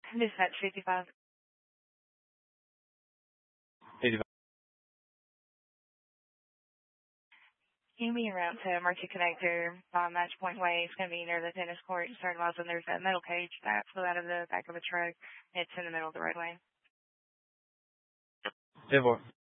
Dispatch 55. 85. You can be en route to Mercy Connector, Match Point Way. It's going to be near the tennis court. Starting miles, and there's a metal cage that flew out of the back of a truck. It's in the middle of the roadway. 10-4.